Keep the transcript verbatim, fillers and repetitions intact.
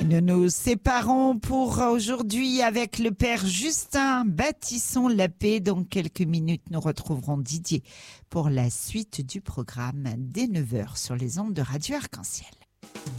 Nous nous séparons pour aujourd'hui avec le Père Justin. Bâtissons la paix. Dans quelques minutes, nous retrouverons Didier pour la suite du programme dès neuf heures sur les ondes de Radio Arc-en-Ciel.